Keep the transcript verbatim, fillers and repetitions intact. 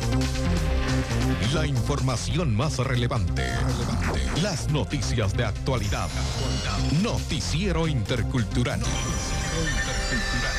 La información más relevante. relevante. Las noticias de actualidad. Noticiero Intercultural. Noticiero Intercultural.